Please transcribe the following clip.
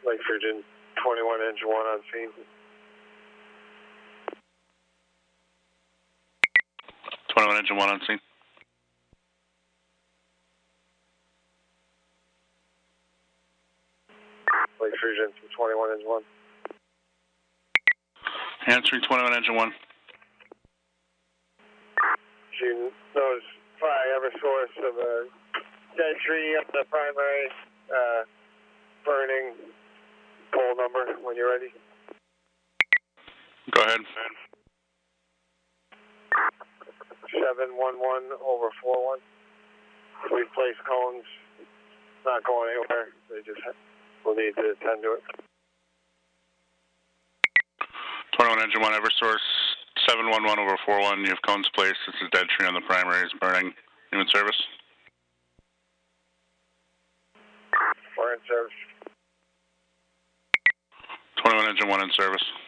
Lake Sturgeon 21 engine 1 on scene. 21 engine 1 on scene. Lake Sturgeon 21 engine 1. Answering 21 engine 1. You notify Eversource of a dead tree up the primary burning pole number when you're ready. Go ahead. 711/41. We place cones, not going anywhere. They just will need to attend to it. 21 engine 1 Eversource 711/41. You have cones placed. This is dead tree on the primary. Is burning. You in service? We're in service. 21 engine 1 in service.